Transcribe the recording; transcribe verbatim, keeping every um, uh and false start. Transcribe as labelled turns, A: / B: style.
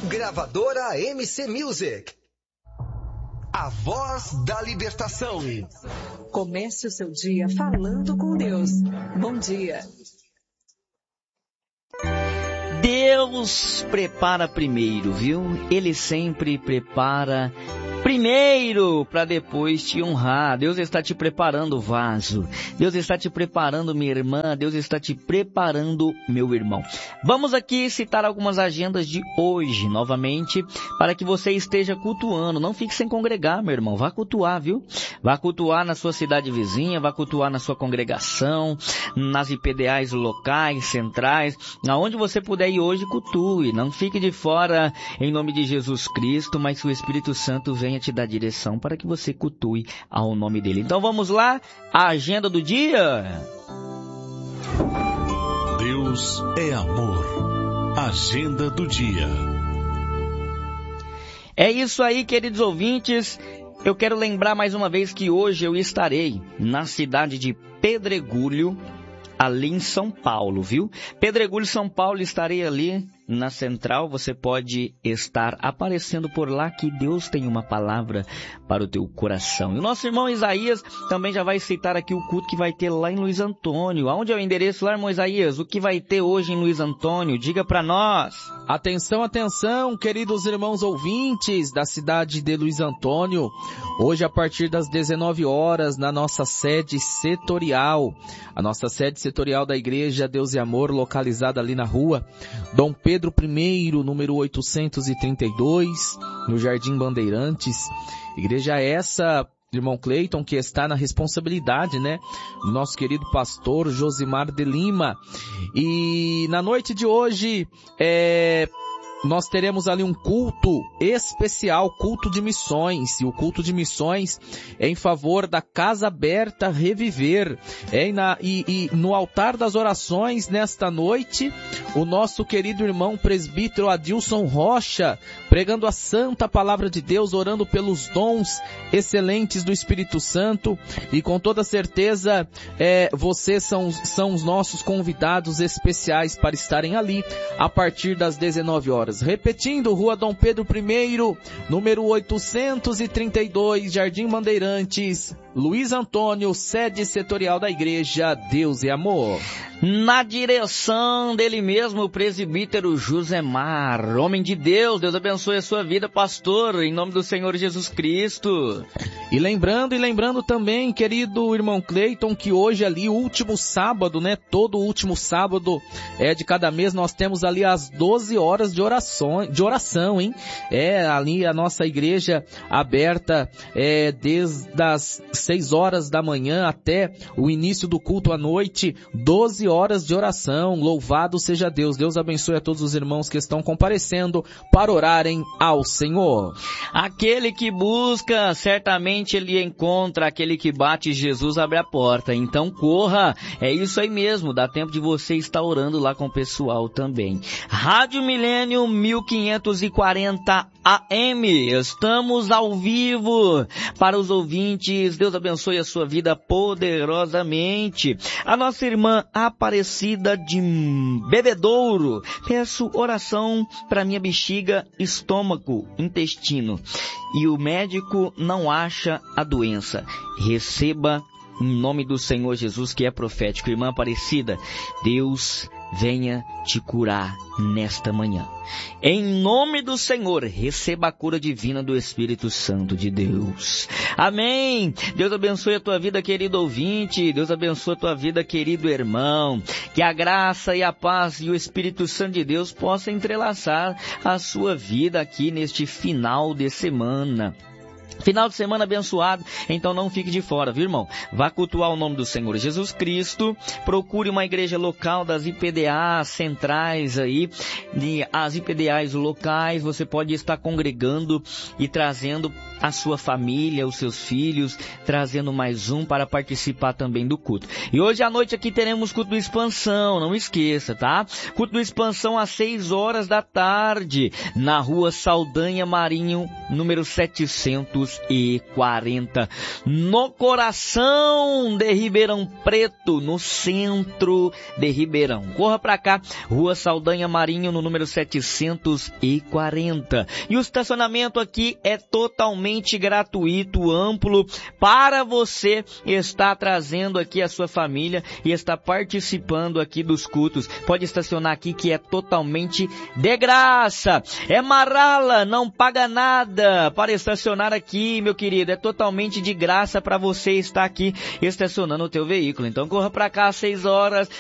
A: Gravadora M C Music. A voz da libertação.
B: Comece o seu dia falando com Deus. Bom dia.
C: Deus prepara primeiro, viu? Ele sempre prepara primeiro para depois te honrar. Deus está te preparando, vaso. Deus está te preparando, minha irmã. Deus está te preparando, meu irmão. Vamos aqui citar algumas agendas de hoje, novamente, para que você esteja cultuando. Não fique sem congregar, meu irmão. Vá cultuar, viu? Vá cultuar na sua cidade vizinha, vá cultuar na sua congregação, nas I P D As locais, centrais, aonde você puder ir hoje, cultue. Não fique de fora, em nome de Jesus Cristo, mas que o Espírito Santo venha te dar direção para que você cultue ao nome dele. Então vamos lá, a agenda do dia.
D: Deus é amor. Agenda do dia.
C: É isso aí, queridos ouvintes. Eu quero lembrar mais uma vez que hoje eu estarei na cidade de Pedregulho, ali em São Paulo, viu? Pedregulho, São Paulo, estarei ali na central. Você pode estar aparecendo por lá, que Deus tem uma palavra para o teu coração. E o nosso irmão Isaías também já vai citar aqui o culto que vai ter lá em Luiz Antônio. Aonde é o endereço lá, irmão Isaías? O que vai ter hoje em Luiz Antônio? Diga para nós.
E: Atenção, atenção, queridos irmãos ouvintes da cidade de Luiz Antônio. Hoje, a partir das dezenove horas, na nossa sede setorial, a nossa sede setorial da Igreja Deus e Amor, localizada ali na rua Dom Pedro I, número oitocentos e trinta e dois, no Jardim Bandeirantes. Igreja essa, irmão Cleiton, que está na responsabilidade, né, do nosso querido pastor Josimar de Lima. E na noite de hoje, é... nós teremos ali um culto especial, culto de missões. E o culto de missões é em favor da Casa Aberta Reviver. É na, e, e no altar das orações, nesta noite, o nosso querido irmão presbítero Adilson Rocha, pregando a santa palavra de Deus, orando pelos dons excelentes do Espírito Santo. E com toda certeza, é, vocês são, são os nossos convidados especiais para estarem ali a partir das dezenove horas. Repetindo, Rua Dom Pedro I, número oitocentos e trinta e dois, Jardim Bandeirantes, Luiz Antônio, sede setorial da Igreja Deus e Amor.
C: Na direção dele mesmo, o presbítero Josemar, homem de Deus. Deus abençoe a sua vida, pastor, em nome do Senhor Jesus Cristo.
E: E lembrando, e lembrando também, querido irmão Cleiton, que hoje ali, último sábado, né, todo último sábado é, de cada mês, nós temos ali as doze horas de oração, de oração, hein? É, ali a nossa igreja aberta é, desde as seis horas da manhã até o início do culto à noite, doze horas de oração. Louvado seja Deus. Deus abençoe a todos os irmãos que estão comparecendo para orarem ao Senhor.
C: Aquele que busca, certamente ele encontra. Aquele que bate, Jesus abre a porta. Então corra, é isso aí mesmo, dá tempo de você estar orando lá com o pessoal também. Rádio Milênio mil quinhentos e quarenta A M, estamos ao vivo para os ouvintes. Deus abençoe a sua vida poderosamente. A nossa irmã Aparecida de Bebedouro, peço oração para minha bexiga, estômago, intestino, e o médico não acha a doença. Receba em nome do Senhor Jesus, que é profético. Irmã Aparecida, Deus venha te curar nesta manhã. Em nome do Senhor, receba a cura divina do Espírito Santo de Deus. Amém. Deus abençoe a tua vida, querido ouvinte. Deus abençoe a tua vida, querido irmão. Que a graça e a paz e o Espírito Santo de Deus possam entrelaçar a sua vida aqui neste final de semana. Final de semana abençoado, então não fique de fora, viu, irmão? Vá cultuar o nome do Senhor Jesus Cristo, procure uma igreja local das I P D As centrais aí, as I P D As locais. Você pode estar congregando e trazendo a sua família, os seus filhos, trazendo mais um para participar também do culto. E hoje à noite aqui teremos culto do Expansão, não esqueça, tá? Culto do Expansão às seis horas da tarde, na rua Saldanha Marinho, número setecentos setecentos e quarenta. No coração de Ribeirão Preto, no centro de Ribeirão. Corra pra cá, Rua Saldanha Marinho, no número setecentos e quarenta. E o estacionamento aqui é totalmente gratuito, amplo, para você estar trazendo aqui a sua família e estar participando aqui dos cultos. Pode estacionar aqui que é totalmente de graça. É Marala, não paga nada para estacionar aqui, meu querido. É totalmente de graça para você estar aqui estacionando o teu veículo. Então corra para cá às seis horas,